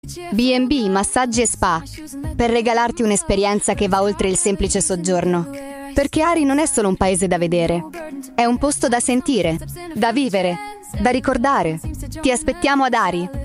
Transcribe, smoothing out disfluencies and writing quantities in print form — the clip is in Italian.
B&B, massaggi e spa, per regalarti un'esperienza che va oltre il semplice soggiorno. Perché Ari non è solo un paese da vedere, è un posto da sentire, da vivere, da ricordare. Ti aspettiamo ad Ari.